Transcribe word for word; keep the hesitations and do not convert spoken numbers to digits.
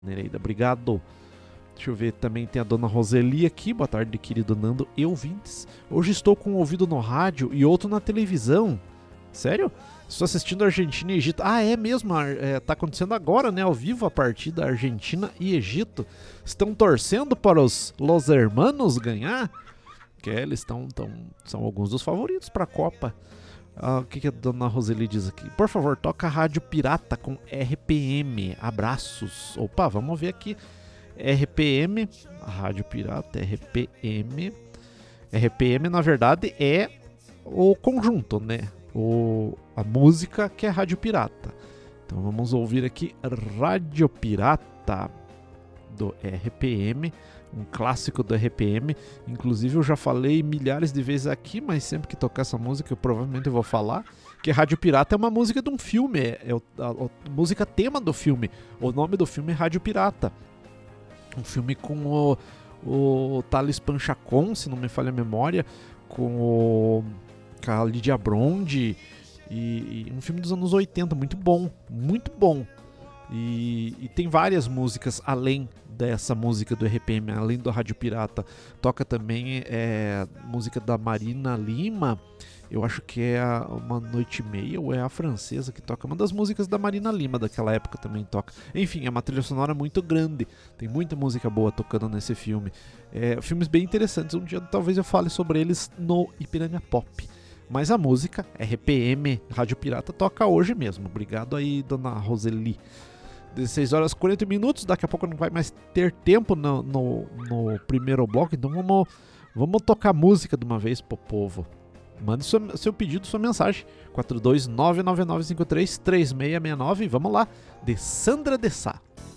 Nereida, obrigado. Deixa eu ver, também tem a dona Roseli aqui. Boa tarde, querido Nando e ouvintes. Hoje estou com um ouvido no rádio e outro na televisão. Sério? Estou assistindo Argentina e Egito. Ah, é mesmo? É, tá acontecendo agora, né? Ao vivo a partida Argentina e Egito. Estão torcendo para os Los Hermanos ganhar? Que é, eles estão, tão, são alguns dos favoritos para a Copa. Ah, o que, que a dona Roseli diz aqui? Por favor, toca Rádio Pirata com R P M. Abraços. Opa, vamos ver aqui. R P M, Rádio Pirata, R P M. R P M, na verdade, é o conjunto, né? O, a música que é Rádio Pirata. Então vamos ouvir aqui Rádio Pirata do R P M, um clássico do R P M. Inclusive eu já falei milhares de vezes aqui, mas sempre que tocar essa música eu provavelmente vou falar que Rádio Pirata é uma música de um filme, é, é a, a, a música tema do filme. O nome do filme é Rádio Pirata. Um filme com o, o Thales Panchacon, se não me falha a memória, com, o, com a Lídia Brondi, e, e um filme dos anos oitenta, muito bom, muito bom. E, e tem várias músicas além dessa música do R P M, além do Rádio Pirata. Toca também é, música da Marina Lima, eu acho que é a, Uma Noite e Meia, ou é a francesa que toca. Uma das músicas da Marina Lima daquela época também toca. Enfim, é uma trilha sonora muito grande. Tem muita música boa tocando nesse filme. É, filmes bem interessantes. Um dia talvez eu fale sobre eles no Ipiranga Pop. Mas a música, R P M, Rádio Pirata, toca hoje mesmo. Obrigado aí, dona Roseli. dezesseis horas e quarenta minutos. Daqui a pouco não vai mais ter tempo no, no, no primeiro bloco. Então vamos, vamos tocar música de uma vez pro povo. Mande seu, seu pedido, sua mensagem. quatro dois nove nove nove cinco três três seis seis nove. Vamos lá, de Sandra de Sá.